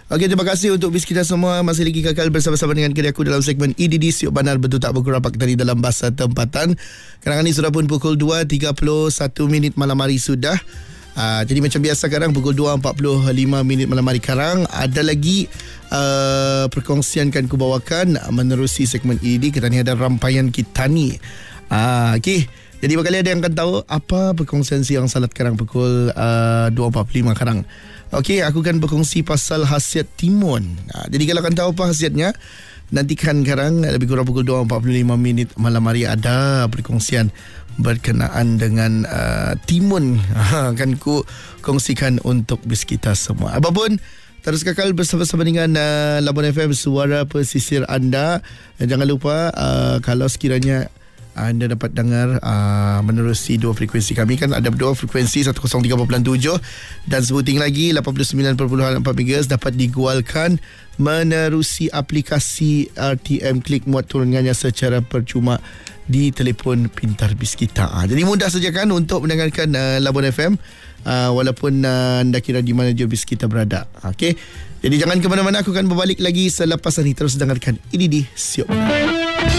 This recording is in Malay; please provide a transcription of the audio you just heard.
Okey, terima kasih untuk bis kita semua. Masih lagi kekal bersama-sama dengan aku dalam segmen EDD Siok Banar Betul Tak Bergurau Tadi dalam bahasa tempatan. Sekarang ini sudah pun pukul 2.31 malam hari sudah. Jadi macam biasa sekarang pukul 2.45 malam hari sekarang. Ada lagi perkongsian kan ku bawakan menerusi segmen EDD. Kita ni ada rampaian kita ni. Okey. Jadi bakal ada yang akan tahu apa perkongsian siang salat sekarang pukul 2.45 sekarang. Okey, aku akan berkongsi pasal khasiat timun. Jadi kalau akan tahu apa khasiatnya, nantikan sekarang lebih kurang pukul 2.45 malam hari ada perkongsian berkenaan dengan timun. Akan ku kongsikan untuk bis kita semua. Apapun, terus kekal bersama-sama dengan Labuan FM, suara pesisir anda. Dan jangan lupa kalau sekiranya anda dapat dengar menerusi dua frekuensi kami, kan ada dua frekuensi 103.7 dan sebuting lagi 89.4 MHz dapat digualkan menerusi aplikasi RTM Klik, muat turunannya secara percuma di telefon pintar bis kita. Jadi mudah saja kan untuk mendengarkan Labuan FM walaupun anda kira di mana je bis kita berada. Okey. Jadi jangan ke mana-mana, aku akan berbalik lagi selepas ini. Terus dengarkan ini di Siok.